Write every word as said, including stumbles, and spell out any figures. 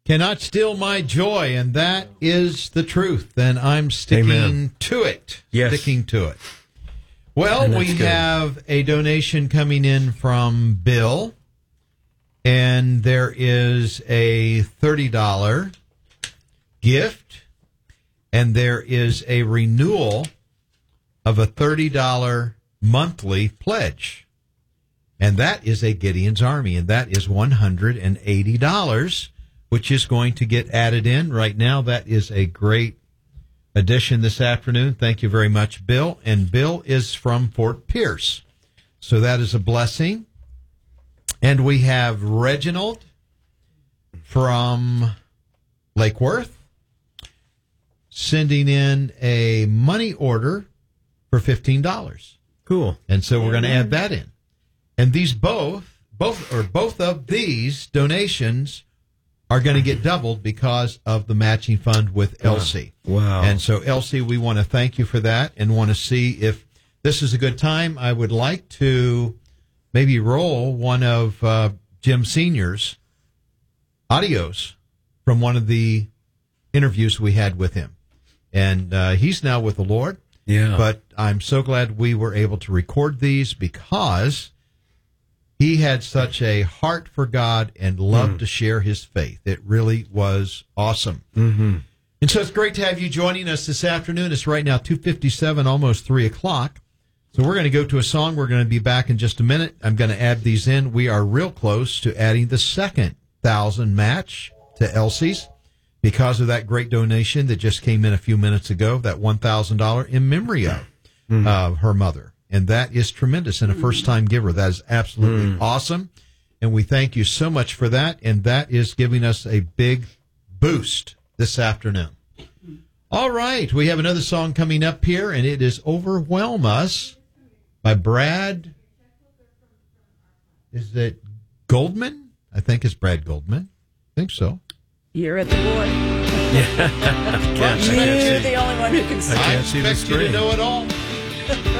cannot steal my joy, and that is the truth, and I'm sticking Amen. to it. Yes. Sticking to it. Well, we good. have a donation coming in from Bill, and there is a thirty dollars gift, and there is a renewal of a thirty dollars monthly pledge. And that is a Gideon's Army, and that is one hundred eighty dollars, which is going to get added in. Right now, that is a great addition this afternoon. Thank you very much, Bill. And Bill is from Fort Pierce, so that is a blessing. And we have Reginald from Lake Worth sending in a money order for fifteen dollars. Cool. And so we're going to add that in. And these both, both or both of these donations are going to get doubled because of the matching fund with Elsie. Wow. And so, Elsie, we want to thank you for that and want to see if this is a good time. I would like to maybe roll one of uh, Jim Senior's audios from one of the interviews we had with him. And uh, he's now with the Lord. Yeah. But I'm so glad we were able to record these because he had such a heart for God and loved mm. to share his faith. It really was awesome. Mm-hmm. And so it's great to have you joining us this afternoon. It's right now two fifty-seven, almost three o'clock. So we're going to go to a song. We're going to be back in just a minute. I'm going to add these in. We are real close to adding the second thousand match to Elsie's because of that great donation that just came in a few minutes ago, that one thousand dollars in memory of mm. uh, her mother. And that is tremendous. And a first-time giver, that is absolutely mm. awesome. And we thank you so much for that. And that is giving us a big boost this afternoon. All right. We have another song coming up here, and it is Overwhelm Us by Brad. Is it Goldman? I think it's Brad Goldman. I think so. You're at the board. Yeah. You're the only one who can see. I expect you to know it all.